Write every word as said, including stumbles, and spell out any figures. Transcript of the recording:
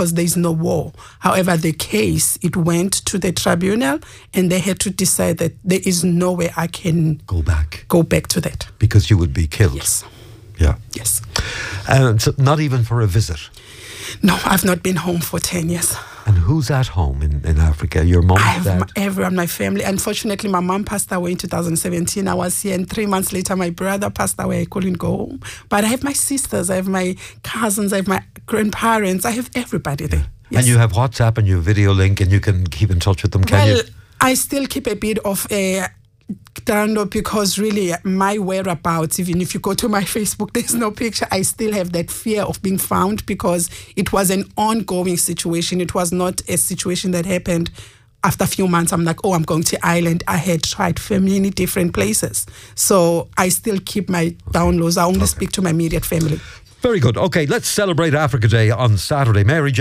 because there's no war. However, the case, it went to the tribunal and they had to decide that there is no way I can go back. Go back to that. Because you would be killed. Yes. Yeah. Yes. And so not even for a visit? No, I've not been home for ten years. And who's at home in, in Africa? Your mom, I have dad? my, everyone, my family. Unfortunately, my mom passed away in two thousand seventeen. I was here, and three months later, my brother passed away. I couldn't go home. But I have my sisters, I have my cousins, I have my grandparents. I have everybody there. Yes. And you have WhatsApp and you have video link and you can keep in touch with them, can well, you? I still keep a bit of a download because really my whereabouts, even if you go to my Facebook, there's no picture. I still have that fear of being found because it was an ongoing situation. It was not a situation that happened after a few months. I'm like, oh, I'm going to Ireland. I had tried for many different places. So I still keep my okay. downloads. I only okay. speak to my immediate family. Very good. Okay, let's celebrate Africa Day on Saturday. Mary